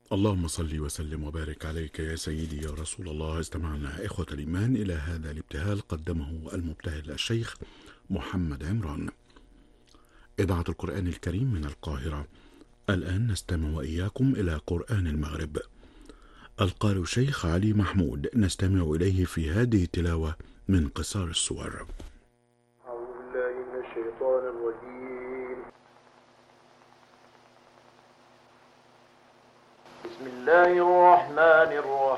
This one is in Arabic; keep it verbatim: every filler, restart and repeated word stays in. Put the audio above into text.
اللهم صل وسلم وبارك عليك يا سيدي يا رسول الله. استمعنا إخوة الإيمان إلى هذا الابتهال قدمه المبتهل الشيخ محمد عمران. إذاعة القرآن الكريم من القاهرة. الآن نستمع وإياكم إلى قرآن المغرب. القارئ الشيخ علي محمود، نستمع إليه في هذه التلاوة من قصار السور. أعوذ بالله من الشيطان الرجيم. بسم الله الرحمن الرحيم.